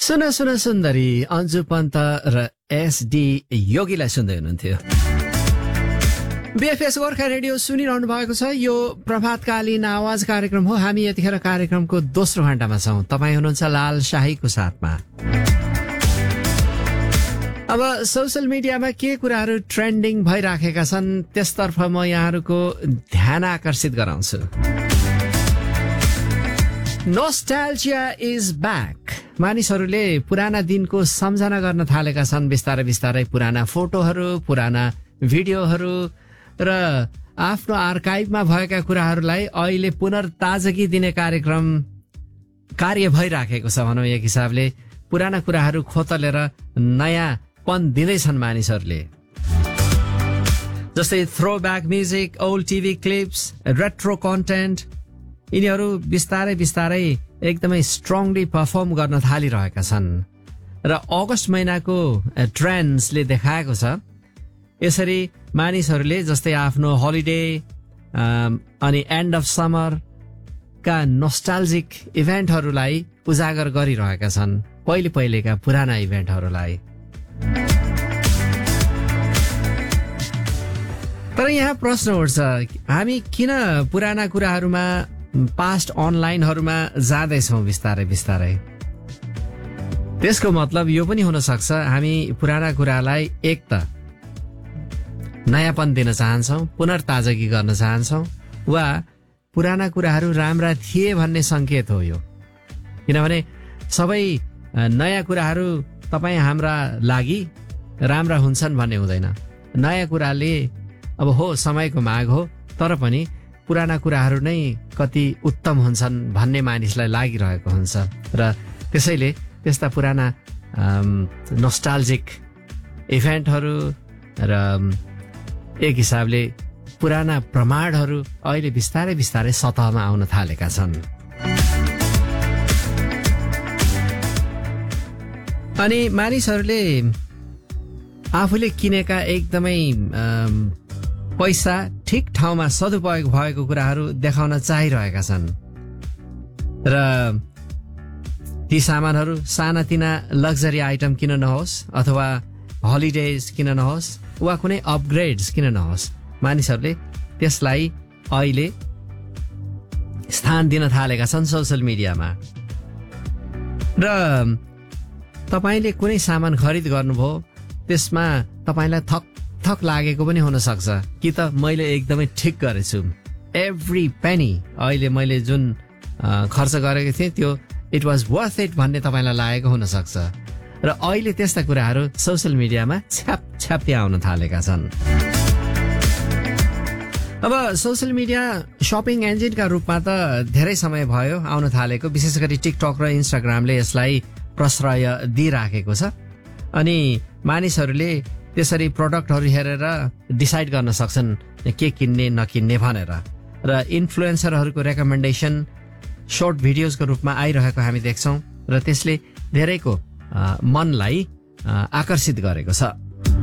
सुन सुन सुन्दरी अन्जु पन्त र एसडी योगीलाई सुन्दै हुनुहुन्थ्यो। बीएफएस गोर्खा रेडियो सुनिरहनु भएको छ। यो प्रभातकालीन आवाज कार्यक्रम हो। हामी यतिखेर कार्यक्रमको दोस्रो घण्टामा छौं। तपाईँ हुनुहुन्छ लाल शाहीको साथमा। अब सोशल मिडियामा के कुराहरू ट्रेन्डिङ भइराखेका छन् त्यसतर्फ म यहाँहरूको ध्यान आकर्षित गराउँछु। Nostalgia is back. मानिसहरूले पुराना दिनको सम्झना गर्न थालेका छन्। बिस्तारै बिस्तारै पुराना फोटोहरू, पुराना भिडियोहरू र आफ्नो आर्काइभमा भएका कुराहरूलाई अहिले पुनर्ताजगी दिने कार्य भइराखेको छ भनौँ। एक हिसाबले पुराना कुराहरू खोतलेर नयाँपन दिँदैछन् मानिसहरूले। जस्तै throw back music, old TV clips, retro content, यिनीहरू बिस्तारै बिस्तारै एकदमै स्ट्रङली पर्फर्म गर्न थालिरहेका छन् र अगस्त महिनाको ट्रेन्ड्सले देखाएको छ यसरी मानिसहरूले जस्तै आफ्नो हलिडे अनि एन्ड अफ समर का नोस्टाल्जिक इभेन्टहरूलाई उजागर गरिरहेका छन्, पहिलेका पुराना इभेन्टहरूलाई। तर यहाँ प्रश्न उठ्छ, हामी किन पुराना कुराहरूमा, पास्ट अनलाइनहरूमा जाँदैछौँ बिस्तारै बिस्तारै? त्यसको मतलब यो पनि हुन सक्छ हामी पुराना कुरालाई एक त नयाँपन दिन चाहन्छौँ, पुनर्ताजगी गर्न चाहन्छौँ, वा पुराना कुराहरू राम्रा थिए भन्ने संकेत हो यो। किनभने सबै नयाँ कुराहरू तपाईँ हाम्रा लागि राम्रा हुन्छन् भन्ने हुँदैन। नयाँ कुराले अब हो समयको माग हो, तर पनि पुराना कुराहरू नै कति उत्तम हुन्छन् भन्ने मानिसलाई लागिरहेको हुन्छ र त्यसैले त्यस्ता पुराना नोस्टाल्जिक इभेन्टहरू र एक हिसाबले पुराना प्रमाणहरू अहिले बिस्तारै बिस्तारै सतहमा आउन थालेका छन्। अनि मानिसहरूले आफूले किनेका एकदमै पैसा ठिक ठाउँमा सदुपयोग भएको कुराहरू देखाउन चाहिरहेका छन् र ती सामानहरू सानातिना लग्जरी आइटम किन नहोस् अथवा हलिडेज किन नहोस् वा कुनै अपग्रेड्स किन नहोस्, मानिसहरूले त्यसलाई अहिले स्थान दिन थालेका छन् सोशल मिडियामा। र तपाईँले कुनै सामान खरिद गर्नुभयो, त्यसमा तपाईँलाई थक लागेको पनि हुन सक्छ कि त मैले एकदमै ठिक गरेछु, एभ्री पेनी अहिले मैले जुन खर्च गरेको थिएँ त्यो इट वाज वर्थ इट भन्ने तपाईँलाई लागेको हुन सक्छ। र अहिले त्यस्ता कुराहरू सोशल मिडियामा छ्याप्ती आउन थालेका छन्। अब सोशल मिडिया शपिङ इन्जिनका रूपमा त धेरै समय भयो आउन थालेको, विशेष गरी टिकटक र इन्स्टाग्रामले यसलाई प्रश्रय दिइराखेको छ। अनि मानिसहरूले त्यसरी प्रडक्टहरू हेरेर डिसाइड गर्न सक्छन् के किन्ने नकिन्ने भनेर। र इन्फ्लुएन्सरहरूको रेकमेन्डेसन सर्ट भिडियोजको रूपमा आइरहेको हामी देख्छौँ र त्यसले धेरैको मनलाई आकर्षित गरेको छ।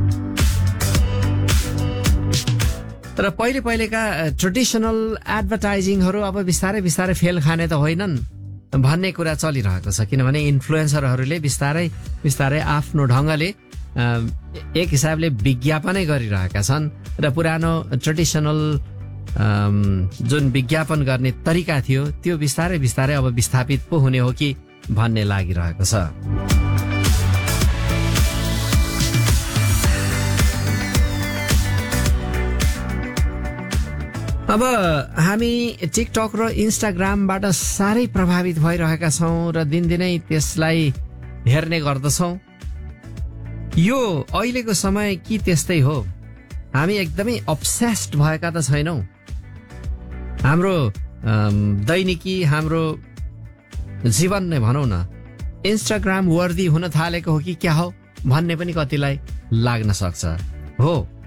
तर पहिलेका ट्रेडिसनल एडभर्टाइजिङहरू अब बिस्तारै बिस्तारै फेल खाने त होइनन् भन्ने कुरा चलिरहेको छ। किनभने इन्फ्लुएन्सरहरूले बिस्तारै बिस्तारै आफ्नो ढङ्गले एक हिसाबले विज्ञापनै गरिरहेका छन् र पुरानो ट्रेडिसनल जुन विज्ञापन गर्ने तरिका थियो त्यो बिस्तारै बिस्तारै अब विस्थापित पो हुने हो कि भन्ने लागिरहेको छ। अब हामी टिकटक र इन्स्टाग्रामबाट साह्रै प्रभावित भइरहेका छौँ र दिनदिनै त्यसलाई हेर्ने गर्दछौँ। यो अहिलेको समय कि त्यस्तै हो, हामी एकदमै अब्सेस्ड भएका त छैनौँ। हाम्रो दैनिकी, हाम्रो जीवन नै भनौँ न इन्स्टाग्राम वर्दी हुन थालेको हो कि क्या हो भन्ने पनि कतिलाई लाग्न सक्छ। हो,